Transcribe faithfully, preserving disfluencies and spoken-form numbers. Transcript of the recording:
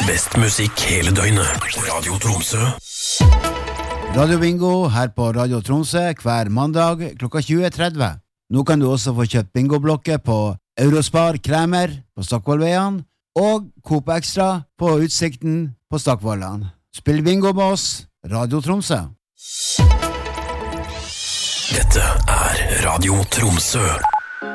Best musikk hele døgnet. Radio Tromsø. Radio Bingo her på Radio Tromsø hver mandag klokka tjue tretti. Nå kan du også få kjøpt bingoblokker på Eurospar Kremer på Stockvollveien og Coop Extra på Utsikten på Stockvollan. Spill bingo med oss, Radio Tromsø. Dette er Radio Tromsø.